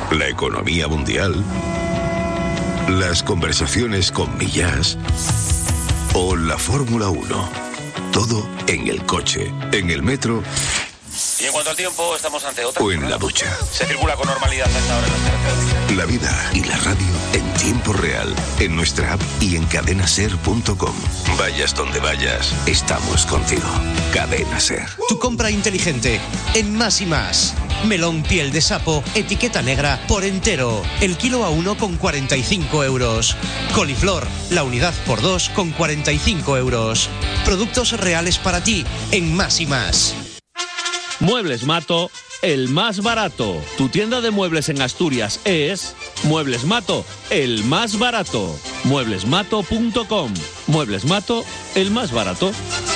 la economía mundial, las conversaciones con Millás o la Fórmula 1. Todo en el coche, en el metro. Y en cuanto al tiempo, estamos ante otra. O en la ducha. Se circula con normalidad hasta ahora en las carreteras. La vida y la radio en tiempo real, en nuestra app y en cadenaser.com. Vayas donde vayas, estamos contigo. Cadena Ser. Tu compra inteligente en Más y Más. Melón piel de sapo, etiqueta negra por entero. El kilo a 1 con 45 euros. Coliflor, la unidad por 2 con 45 euros. Productos reales para ti en Más y Más. Muebles Mato, el más barato. Tu tienda de muebles en Asturias es Muebles Mato, el más barato. Mueblesmato.com. Muebles Mato, el más barato.